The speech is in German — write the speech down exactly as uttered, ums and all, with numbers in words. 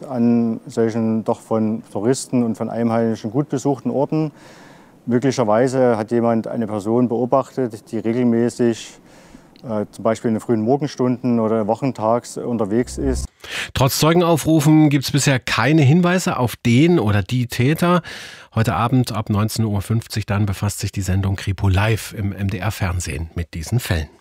an solchen doch von Touristen und von Einheimischen gut besuchten Orten. Möglicherweise hat jemand eine Person beobachtet, die regelmäßig äh, zum Beispiel in den frühen Morgenstunden oder wochentags unterwegs ist. Trotz Zeugenaufrufen gibt es bisher keine Hinweise auf den oder die Täter. Heute Abend ab neunzehn Uhr fünfzig dann befasst sich die Sendung Kripo Live im M D R-Fernsehen mit diesen Fällen.